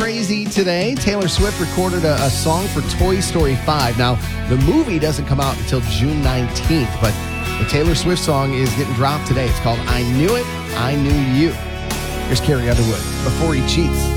crazy today. Taylor Swift recorded a song for Toy Story 5. Now, the movie doesn't come out until June 19th, but the Taylor Swift song is getting dropped today. It's called I Knew It, I Knew You. Here's Carrie Underwood, Before He Cheats.